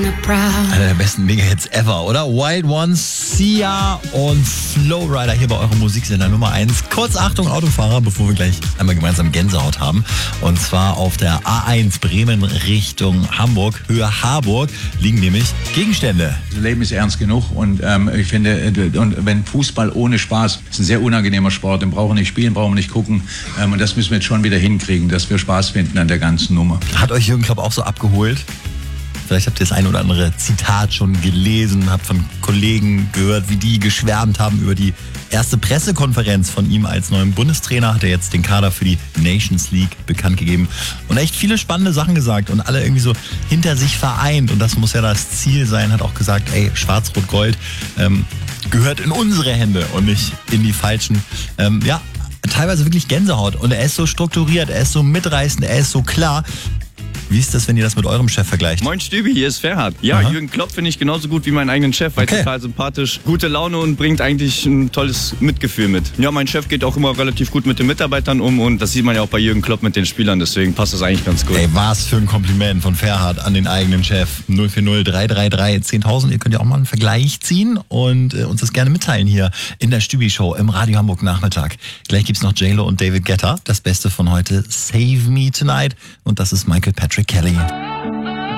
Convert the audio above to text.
Einer der besten Mega-Hits ever, oder? Wild Ones, Sia und Flowrider hier bei eurem Musiksender Nummer 1. Kurz Achtung, Autofahrer, bevor wir gleich einmal gemeinsam Gänsehaut haben. Und zwar auf der A1 Bremen Richtung Hamburg, Höhe Harburg, liegen nämlich Gegenstände. Das Leben ist ernst genug und ich finde, wenn Fußball ohne Spaß ist ein sehr unangenehmer Sport, den brauchen wir nicht spielen, brauchen wir nicht gucken. Und das müssen wir jetzt schon wieder hinkriegen, dass wir Spaß finden an der ganzen Nummer. Hat euch Jürgen Klopp auch so abgeholt? Vielleicht habt ihr das ein oder andere Zitat schon gelesen, habt von Kollegen gehört, wie die geschwärmt haben über die erste Pressekonferenz von ihm als neuen Bundestrainer. Hat er jetzt den Kader für die Nations League bekannt gegeben und echt viele spannende Sachen gesagt und alle irgendwie so hinter sich vereint. Und das muss ja das Ziel sein. Hat auch gesagt, ey, Schwarz-Rot-Gold gehört in unsere Hände und nicht in die falschen. Ja, teilweise wirklich Gänsehaut. Und er ist so strukturiert, er ist so mitreißend, er ist so klar. Wie ist das, wenn ihr das mit eurem Chef vergleicht? Moin Stübi, hier ist Ferhat. Ja, Aha. Jürgen Klopp finde ich genauso gut wie meinen eigenen Chef, weil total sympathisch, gute Laune und bringt eigentlich ein tolles Mitgefühl mit. Ja, mein Chef geht auch immer relativ gut mit den Mitarbeitern um und das sieht man ja auch bei Jürgen Klopp mit den Spielern, deswegen passt das eigentlich ganz gut. Ey, was für ein Kompliment von Ferhat an den eigenen Chef. 040 333 10.000. Ihr könnt ja auch mal einen Vergleich ziehen und uns das gerne mitteilen hier in der Stübi-Show im Radio Hamburg Nachmittag. Gleich gibt's noch J-Lo und David Guetta. Das Beste von heute, Save Me Tonight. Und das ist Michael Patrick Kelly.